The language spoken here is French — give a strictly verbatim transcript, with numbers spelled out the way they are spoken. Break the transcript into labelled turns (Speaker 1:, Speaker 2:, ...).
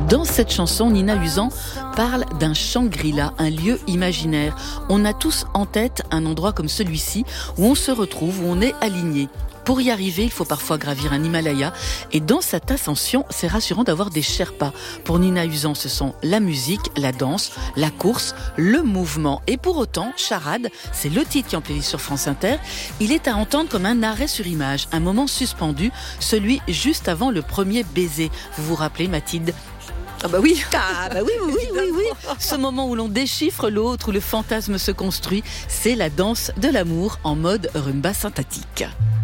Speaker 1: Dans cette chanson, Nina Uzan parle d'un Shangri-La, un lieu imaginaire. On a tous en tête un endroit comme celui-ci où on se retrouve, où on est aligné. Pour y arriver, il faut parfois gravir un Himalaya. Et dans cette ascension, c'est rassurant d'avoir des Sherpas. Pour Nina Uzan, ce sont la musique, la danse, la course, le mouvement. Et pour autant, Charade, c'est le titre qui en playlist sur France Inter. Il est à entendre comme un arrêt sur image, un moment suspendu, celui juste avant le premier baiser. Vous vous rappelez, Mathilde ?
Speaker 2: Ah bah oui.
Speaker 1: Ah bah oui, oui, oui, oui, oui. Ce moment où l'on déchiffre l'autre, où le fantasme se construit, c'est la danse de l'amour en mode rumba synthétique.